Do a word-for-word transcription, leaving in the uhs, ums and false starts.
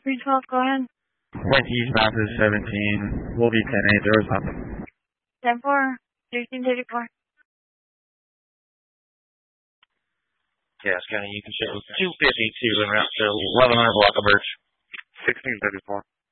three twelve, go ahead. Went eastbound to seventeen. We'll be ten eight. There was nothing. ten four, sixteen thirty-four. Yes, County, you can show two fifty-two en route to eleven hundred block of Birch. sixteen thirty-four.